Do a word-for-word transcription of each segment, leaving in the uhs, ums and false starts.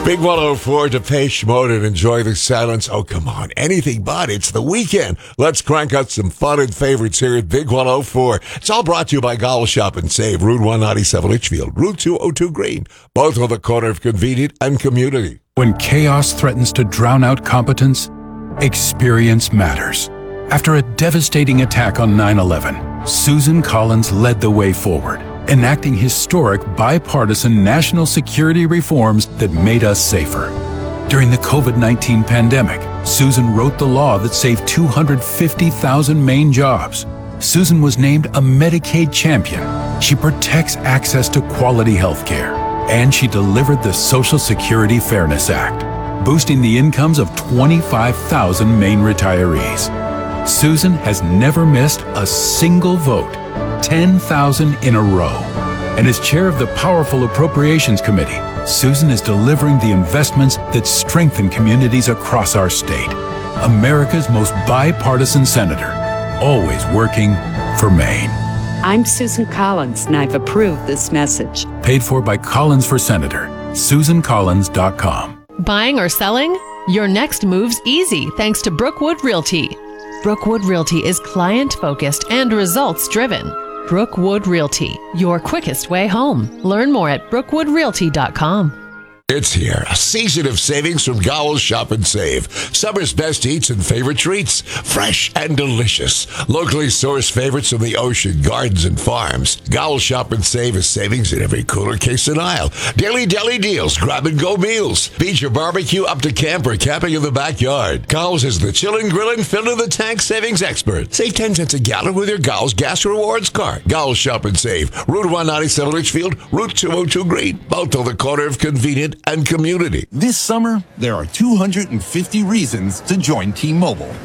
Big one oh four, Depeche Mode, and Enjoy the Silence. Oh, come on. Anything but. It's the weekend. Let's crank out some fun and favorites here at Big one oh four. It's all brought to you by Gowel Shop and Save, Route one ninety-seven Litchfield, Route two oh two Green, both on the corner of Convenient and Community. When chaos threatens to drown out competence, experience matters. After a devastating attack on nine eleven, Susan Collins led the way forward, enacting historic bipartisan national security reforms that made us safer. During the COVID nineteen pandemic, Susan wrote the law that saved two hundred fifty thousand Maine jobs. Susan was named a Medicaid champion. She protects access to quality health care. And she delivered the Social Security Fairness Act, boosting the incomes of twenty-five thousand Maine retirees. Susan has never missed a single vote, ten thousand in a row. And as chair of the powerful Appropriations Committee, Susan is delivering the investments that strengthen communities across our state. America's most bipartisan senator, always working for Maine. I'm Susan Collins, and I've approved this message. Paid for by Collins for Senator. Susan Collins dot com. Buying or selling? Your next move's easy thanks to Brookwood Realty. Brookwood Realty is client-focused and results-driven. Brookwood Realty, your quickest way home. Learn more at brookwood realty dot com. It's here, a season of savings from Gowel Shop and Save. Summer's best eats and favorite treats, fresh and delicious. Locally sourced favorites from the ocean, gardens, and farms. Gowel Shop and Save is savings in every cooler, case, and aisle. Daily deli deals, grab-and-go meals. Beach or barbecue up to camp or camping in the backyard. Gowel's is the chillin', grillin', fill-in-the-tank savings expert. Save ten cents a gallon with your Gowel's Gas Rewards card. Gowel Shop and Save, Route one ninety-seven Litchfield, Route two oh two Green, both on the corner of Convenient and Community. This summer, there are two hundred fifty reasons to join T-Mobile.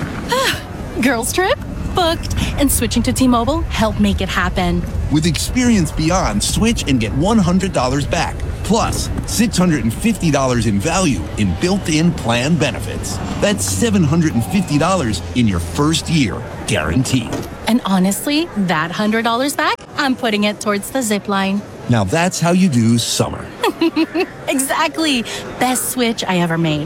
Girls trip? Booked. And switching to T-Mobile helped make it happen. With Experience Beyond, switch and get one hundred dollars back. Plus, six hundred fifty dollars in value in built-in plan benefits. That's seven hundred fifty dollars in your first year, guaranteed. And honestly, that one hundred dollars back, I'm putting it towards the zip line. Now that's how you do summer. Exactly. Best switch I ever made.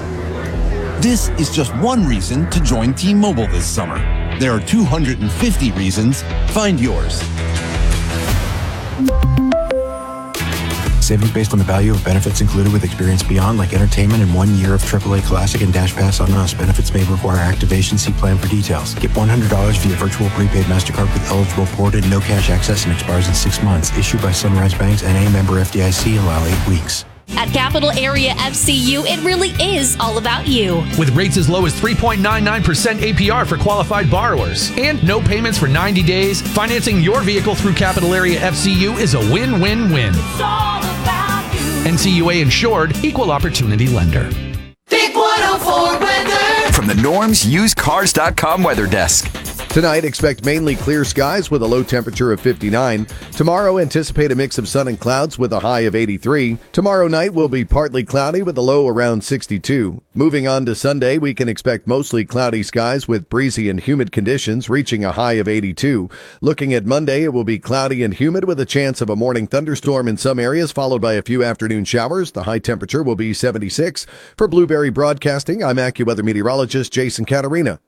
This is just one reason to join T-Mobile this summer. There are two hundred fifty reasons. Find yours. Savings based on the value of benefits included with Experience Beyond, like entertainment and one year of triple A Classic and Dash Pass on us. Benefits may require activation. See plan for details. Get one hundred dollars via virtual prepaid MasterCard with eligible ported, no cash access, and expires in six months. Issued by Sunrise Banks and a member F D I C. Allow eight weeks. At Capital Area F C U, it really is all about you. With rates as low as three point nine nine percent A P R for qualified borrowers and no payments for ninety days, financing your vehicle through Capital Area F C U is a win-win-win. It's all about you. N C U A insured, equal opportunity lender. Big one oh four weather. From the Norms Used Cars dot com weather desk. Tonight, expect mainly clear skies with a low temperature of fifty-nine. Tomorrow, anticipate a mix of sun and clouds with a high of eighty-three. Tomorrow night will be partly cloudy with a low around sixty-two. Moving on to Sunday, we can expect mostly cloudy skies with breezy and humid conditions reaching a high of eighty-two. Looking at Monday, it will be cloudy and humid with a chance of a morning thunderstorm in some areas, followed by a few afternoon showers. The high temperature will be seventy-six. For Blueberry Broadcasting, I'm AccuWeather meteorologist Jason Catarina.